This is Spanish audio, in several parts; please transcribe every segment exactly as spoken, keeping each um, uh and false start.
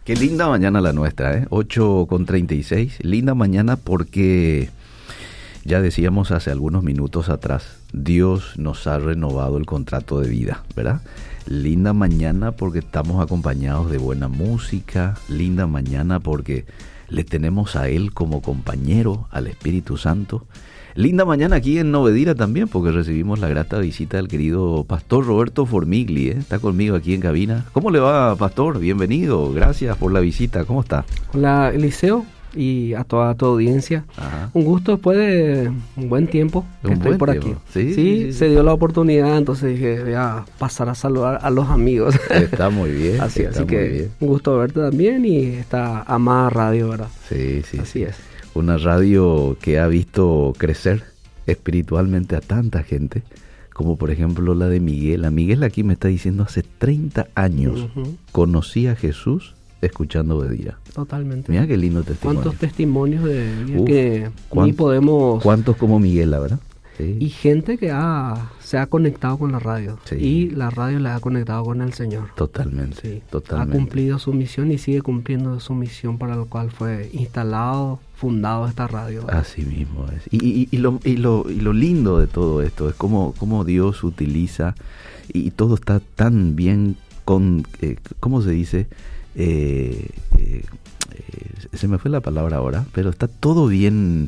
Qué linda mañana la nuestra, ¿eh? ocho con treinta y seis. Linda mañana porque, ya decíamos hace algunos minutos atrás, Dios nos ha renovado el contrato de vida, ¿verdad? Linda mañana porque estamos acompañados de buena música. Linda mañana porque le tenemos a Él como compañero, al Espíritu Santo. Linda mañana aquí en Novedira también, porque recibimos la grata visita del querido pastor Roberto Formigli, ¿eh? Está conmigo aquí en cabina. ¿Cómo le va, pastor? Bienvenido, gracias por la visita. ¿Cómo está? Hola, Eliseo, y a toda tu audiencia. Ajá. Un gusto después de un buen tiempo que un estoy por tiempo. aquí. ¿Sí? Sí, Sí, sí, se dio la oportunidad, entonces dije, voy a pasar a saludar a los amigos. Está muy bien. Así, está así muy que bien. un gusto verte también y esta amada radio, ¿verdad? Sí, sí. Así sí. es. Una radio que ha visto crecer espiritualmente a tanta gente, como por ejemplo la de Miguel. A Miguel aquí me está diciendo hace treinta años uh-huh. conocí a Jesús escuchando Obedira. Totalmente. Mira qué lindo testimonio. ¿Cuántos testimonios de Uf, que ni podemos... ¿Cuántos como Miguel, la verdad? Sí. Y gente que ha, se ha conectado con la radio. Sí. Y la radio la ha conectado con el Señor. Totalmente, sí. totalmente. Ha cumplido su misión y sigue cumpliendo su misión para la cual fue instalado, fundado esta radio. Así mismo es. Y, y, y, lo, y, lo, y lo lindo de todo esto es cómo, cómo Dios utiliza y, y todo está tan bien con... Eh, ¿Cómo se dice? Eh, eh, eh, se me fue la palabra ahora, pero está todo bien...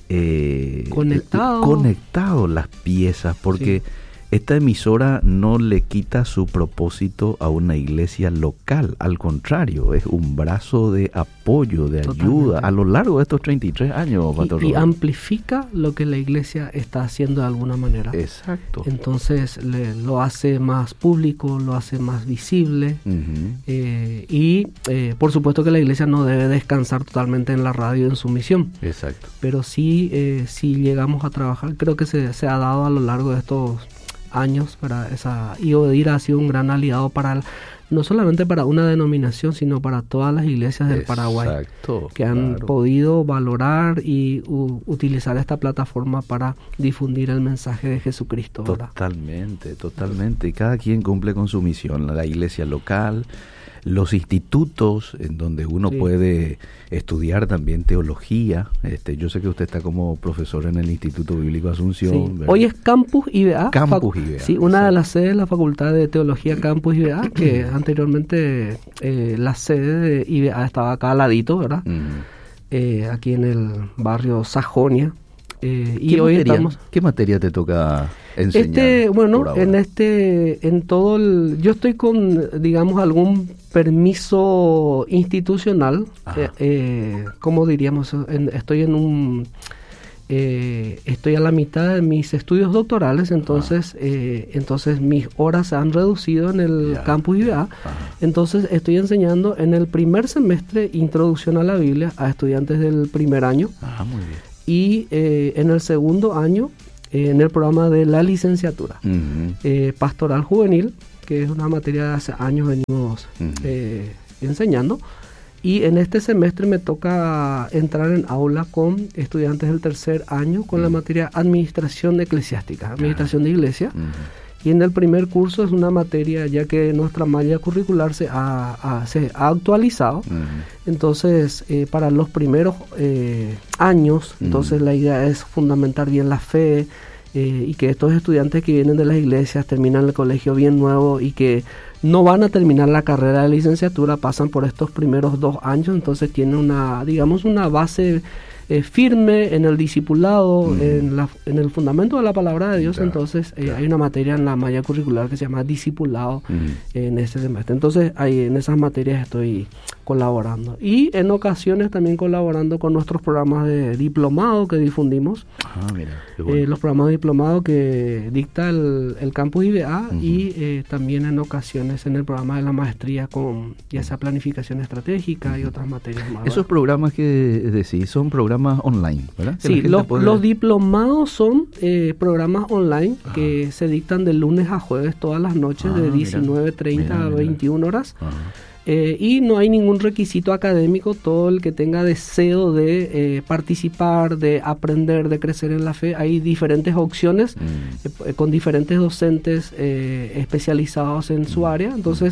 Eh, conectado conectado las piezas, porque sí. esta emisora no le quita su propósito a una iglesia local, al contrario, es un brazo de apoyo, de Totalmente. ayuda a lo largo de estos treinta y tres años, Pastor y, y Robert. amplifica lo que la iglesia está haciendo de alguna manera. Exacto. Entonces le, lo hace más público, lo hace más visible uh-huh. eh, y eh, por supuesto que la iglesia no debe descansar totalmente en la radio en su misión. Exacto. Pero sí, eh, si llegamos a trabajar, creo que se, se ha dado a lo largo de estos años para esa, y Obedira ha sido un gran aliado para el, no solamente para una denominación, sino para todas las iglesias del Exacto, Paraguay que han claro. podido valorar y u, utilizar esta plataforma para difundir el mensaje de Jesucristo, ¿verdad? Totalmente, totalmente. Y cada quien cumple con su misión. La iglesia local, los institutos en donde uno sí. puede estudiar también teología. Este, yo sé que usted está como profesor en el Instituto Bíblico Asunción. Sí. Hoy es Campus I B A. Campus I B A. Sí, una exacto. de las sedes de la Facultad de Teología Campus I B A, que anteriormente eh, la sede de I B A estaba acá al ladito, ¿verdad? Mm. Eh, aquí en el barrio Sajonia. Eh, y hoy materia, estamos. ¿Qué materia te toca enseñar? Este, bueno, en este, en todo el, yo estoy con, digamos, algún permiso institucional, eh, eh, ¿cómo diríamos? En, estoy en un, eh, estoy a la mitad de mis estudios doctorales, entonces, eh, entonces mis horas se han reducido en el yeah. campus I B A, entonces estoy enseñando en el primer semestre Introducción a la Biblia a estudiantes del primer año. Ah, muy bien. Y eh, en el segundo año, eh, en el programa de la licenciatura, uh-huh. eh, Pastoral Juvenil, que es una materia de hace años venimos uh-huh. eh, enseñando. Y en este semestre me toca entrar en aula con estudiantes del tercer año con uh-huh. la materia Administración Eclesiástica, Administración uh-huh. de Iglesia. Uh-huh. Y en el primer curso es una materia, ya que nuestra malla curricular se ha, ha, se ha actualizado. Uh-huh. Entonces, eh, para los primeros eh, años, uh-huh. entonces la idea es fundamentar bien la fe eh, y que estos estudiantes que vienen de las iglesias terminan el colegio bien nuevo y que no van a terminar la carrera de licenciatura, pasan por estos primeros dos años, entonces tienen una, digamos, una base Eh, firme en el discipulado, mm. en, la, en el fundamento de la palabra de Dios. Claro, entonces eh, claro. hay una materia en la malla curricular que se llama discipulado mm. en este semestre. Entonces ahí en esas materias estoy colaborando y en ocasiones también colaborando con nuestros programas de diplomado que difundimos. Ah, mira, qué bueno. eh, los programas de diplomado que dicta el, el campus I B A uh-huh. y eh, también en ocasiones en el programa de la maestría con ya sea planificación estratégica uh-huh. y otras materias más. Esos programas que decís son programas online, ¿verdad? Que sí, los, puede... los diplomados son eh, programas online Ajá. que se dictan de lunes a jueves todas las noches ah, de diecinueve treinta a veintiuna horas. Ajá. Eh, y no hay ningún requisito académico. Todo el que tenga deseo de eh, participar, de aprender, de crecer en la fe, hay diferentes opciones mm. eh, con diferentes docentes eh, especializados en mm. su área. Entonces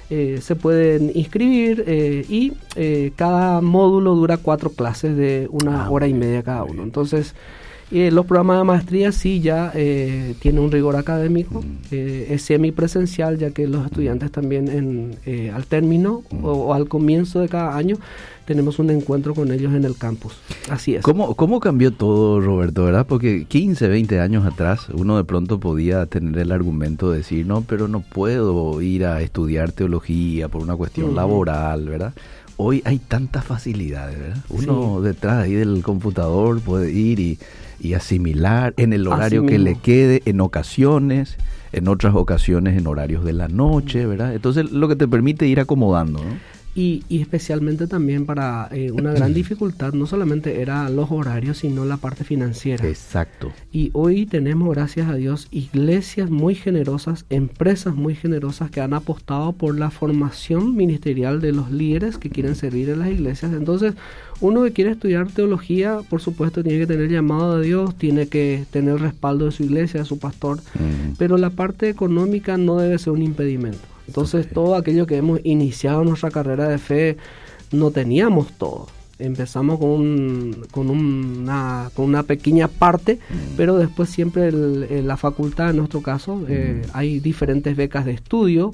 eh, se pueden inscribir eh, y eh, cada módulo dura cuatro clases de una ah, hora y media cada uno. Entonces, eh, los programas de maestría sí ya eh, tienen un rigor académico, mm. eh, es semipresencial, ya que los estudiantes también en, eh, al término mm. o, o al comienzo de cada año tenemos un encuentro con ellos en el campus. Así es. ¿Cómo, cómo cambió todo, Roberto, verdad? Porque quince, veinte años atrás uno de pronto podía tener el argumento de decir, no, pero no puedo ir a estudiar teología por una cuestión uh-huh. laboral, ¿verdad? Hoy hay tantas facilidades, ¿verdad? Uno sí. detrás ahí del computador puede ir y, y asimilar en el horario que le quede, en ocasiones, en otras ocasiones en horarios de la noche, ¿verdad? Entonces lo que te permite ir acomodando, ¿no? Y, y especialmente también para eh, una gran dificultad, no solamente era los horarios, sino la parte financiera. Exacto. Y hoy tenemos, gracias a Dios, iglesias muy generosas, empresas muy generosas que han apostado por la formación ministerial de los líderes que quieren servir en las iglesias. Entonces, uno que quiere estudiar teología, por supuesto, tiene que tener llamado de Dios, tiene que tener el respaldo de su iglesia, de su pastor, uh-huh. pero la parte económica no debe ser un impedimento. Entonces, okay. todo aquello que hemos iniciado nuestra carrera de fe, no teníamos todo. Empezamos con, un, con, una, con una pequeña parte, mm. pero después siempre el, el, la facultad, en nuestro caso, mm. eh, hay diferentes becas de estudio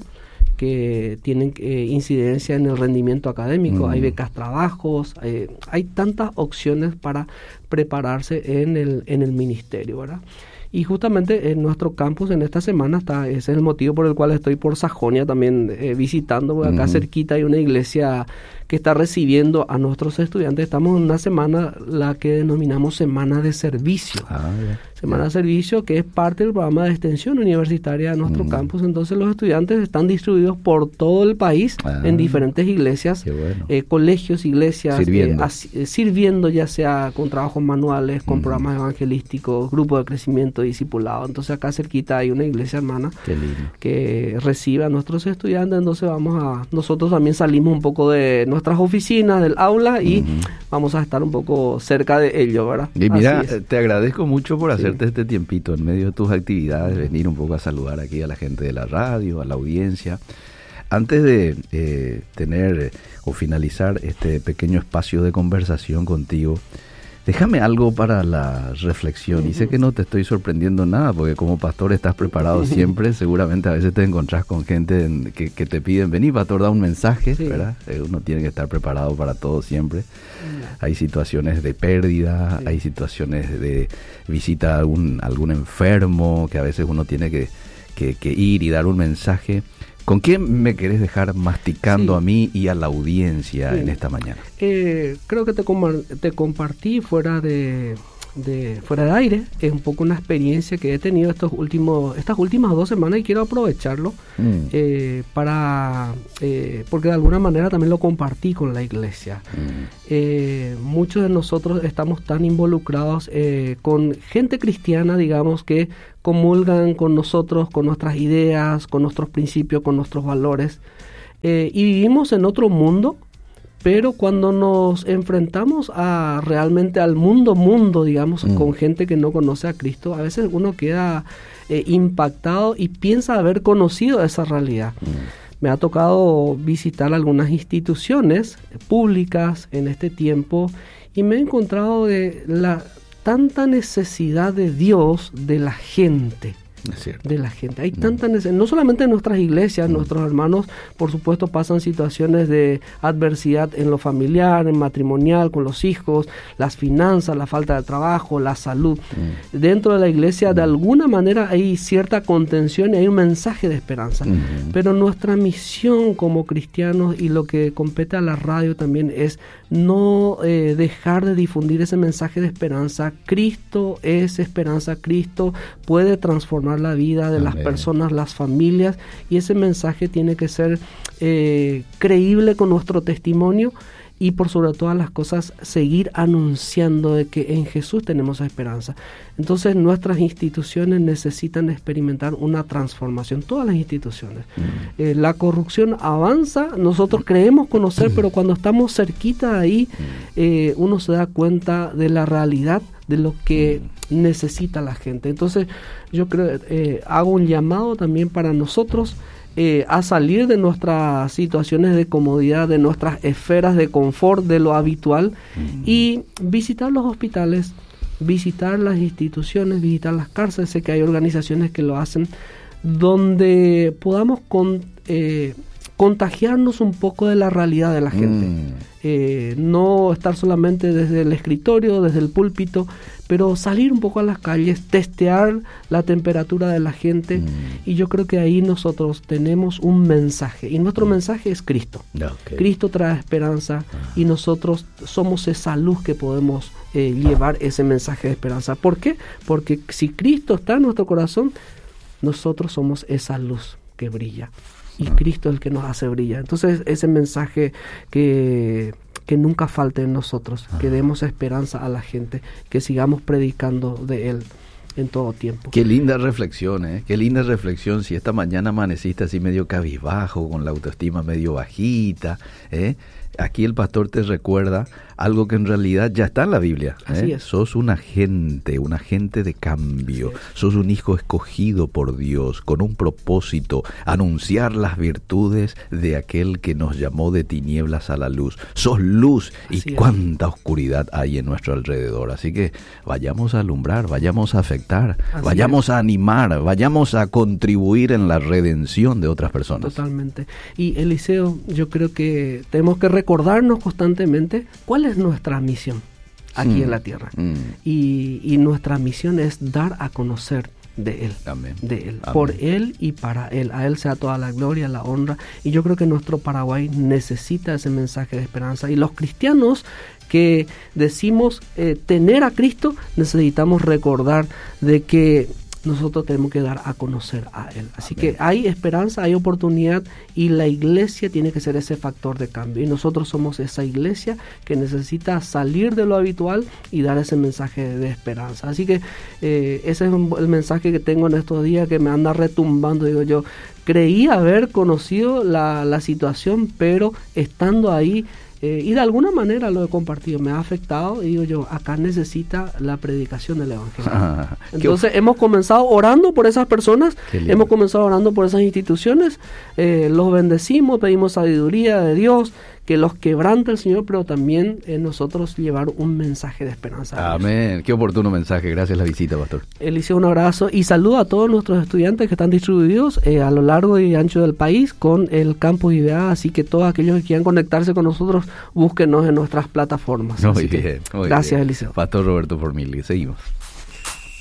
que tienen eh, incidencia en el rendimiento académico, mm. hay becas trabajos, eh, hay tantas opciones para prepararse en el, en el ministerio, ¿verdad? Y justamente en nuestro campus en esta semana está, ese es el motivo por el cual estoy por Sajonia también eh, visitando, porque acá uh-huh. cerquita hay una iglesia que está recibiendo a nuestros estudiantes. Estamos en una semana, la que denominamos Semana de Servicio. Ah, yeah. Semana yeah. de Servicio, que es parte del programa de extensión universitaria de nuestro uh-huh. campus. Entonces los estudiantes están distribuidos por todo el país ah, en diferentes iglesias, bueno. eh, colegios, iglesias, sirviendo. Eh, as, eh, sirviendo ya sea con trabajos manuales, con uh-huh. programas evangelísticos, grupos de crecimiento, discipulado. Entonces acá cerquita hay una iglesia hermana que recibe a nuestros estudiantes. Entonces vamos a, nosotros también salimos un poco de nuestras oficinas, del aula, y uh-huh. vamos a estar un poco cerca de ello, ¿verdad? Y mira, te agradezco mucho por hacerte sí. este tiempito en medio de tus actividades, venir un poco a saludar aquí a la gente de la radio, a la audiencia. Antes de eh, tener eh, o finalizar este pequeño espacio de conversación contigo, déjame algo para la reflexión. Uh-huh. Y sé que no te estoy sorprendiendo nada, porque como pastor estás preparado siempre. Seguramente a veces te encontrás con gente en, que, que te piden, vení, pastor, da un mensaje, sí. ¿verdad? Eh, uno tiene que estar preparado para todo siempre. Uh-huh. Hay situaciones de pérdida, sí. hay situaciones de visita a algún, algún enfermo, que a veces uno tiene que, que, que ir y dar un mensaje. ¿Con qué me querés dejar masticando sí. a mí y a la audiencia sí. en esta mañana? Eh, creo que te, com- te compartí fuera de, de fuera de aire, es un poco una experiencia que he tenido estos últimos estas últimas dos semanas y quiero aprovecharlo mm. eh, para eh, porque de alguna manera también lo compartí con la iglesia. Mm. Eh, muchos de nosotros estamos tan involucrados eh, con gente cristiana, digamos, que comulgan con nosotros, con nuestras ideas, con nuestros principios, con nuestros valores, eh, y vivimos en otro mundo, pero cuando nos enfrentamos a realmente al mundo, mundo, digamos, mm. con gente que no conoce a Cristo, a veces uno queda eh, impactado y piensa haber conocido esa realidad. Mm. Me ha tocado visitar algunas instituciones públicas en este tiempo y me he encontrado de la tanta necesidad de Dios de la gente. Es cierto. De la gente. Hay tanta necesidad, no solamente en nuestras iglesias, mm. nuestros hermanos, por supuesto, pasan situaciones de adversidad en lo familiar, en matrimonial, con los hijos, las finanzas, la falta de trabajo, la salud. Mm. Dentro de la iglesia, mm. de alguna manera, hay cierta contención y hay un mensaje de esperanza. Mm. Pero nuestra misión como cristianos y lo que compete a la radio también es no eh, dejar de difundir ese mensaje de esperanza. Cristo es esperanza, Cristo puede transformar la vida de Amén. Las personas, las familias, y ese mensaje tiene que ser eh, creíble con nuestro testimonio y por sobre todas las cosas seguir anunciando de que en Jesús tenemos esperanza. Entonces nuestras instituciones necesitan experimentar una transformación, todas las instituciones. Mm. Eh, la corrupción avanza, nosotros creemos conocer, pero cuando estamos cerquita ahí, eh, uno se da cuenta de la realidad de lo que necesita la gente. Entonces yo creo, eh, hago un llamado también para nosotros, eh, a salir de nuestras situaciones de comodidad, de nuestras esferas de confort, de lo habitual, mm. y visitar los hospitales, visitar las instituciones, visitar las cárceles. Sé que hay organizaciones que lo hacen, donde podamos con, eh, contagiarnos un poco de la realidad de la gente. Mm. Eh, no estar solamente desde el escritorio, desde el púlpito, pero salir un poco a las calles, testear la temperatura de la gente, mm. y yo creo que ahí nosotros tenemos un mensaje, y nuestro mm. mensaje es Cristo. Okay. Cristo trae esperanza, ah. y nosotros somos esa luz que podemos eh, llevar ese mensaje de esperanza. ¿Por qué? Porque si Cristo está en nuestro corazón, nosotros somos esa luz que brilla. Y Cristo es el que nos hace brillar. Entonces, ese mensaje que, que nunca falte en nosotros, Ajá. que demos esperanza a la gente, que sigamos predicando de Él en todo tiempo. Qué linda reflexión, ¿eh? Qué linda reflexión. Si esta mañana amaneciste así medio cabizbajo, con la autoestima medio bajita, ¿eh? Aquí el pastor te recuerda algo que en realidad ya está en la Biblia. ¿eh? Así es. Sos un agente, un agente de cambio. Sos un hijo escogido por Dios con un propósito, anunciar las virtudes de aquel que nos llamó de tinieblas a la luz. Sos luz. Así y es. Cuánta oscuridad hay en nuestro alrededor. Así que vayamos a alumbrar, vayamos a afectar, Así vayamos es. a animar, vayamos a contribuir en la redención de otras personas. Totalmente. Y Eliseo, yo creo que tenemos que recordarnos constantemente cuál es nuestra misión aquí mm. en la tierra. Mm. Y, y nuestra misión es dar a conocer de Él, Amén. de Él, Amén. por Él y para Él. A Él sea toda la gloria, la honra. Y yo creo que nuestro Paraguay necesita ese mensaje de esperanza. Y los cristianos que decimos eh, tener a Cristo, necesitamos recordar de que nosotros tenemos que dar a conocer a Él. Así Amén. Que hay esperanza, hay oportunidad, y la iglesia tiene que ser ese factor de cambio. Y nosotros somos esa iglesia que necesita salir de lo habitual y dar ese mensaje de esperanza. Así que eh, ese es el mensaje que tengo en estos días, que me anda retumbando. Digo yo, creí haber conocido la, la situación, pero estando ahí, Eh, y de alguna manera lo he compartido, me ha afectado, y digo yo, acá necesita la predicación del evangelio. Ah, Entonces hemos comenzado orando por esas personas, hemos comenzado orando por esas instituciones, eh, los bendecimos, pedimos sabiduría de Dios, que los quebrante el Señor, pero también en nosotros llevar un mensaje de esperanza. Amén. Qué oportuno mensaje. Gracias la visita, pastor. Eliseo, un abrazo y saludo a todos nuestros estudiantes que están distribuidos eh, a lo largo y ancho del país con el campus I B A, así que todos aquellos que quieran conectarse con nosotros, búsquenos en nuestras plataformas. Muy bien. Muy gracias, bien. Eliseo. Pastor Roberto Formigli. Seguimos.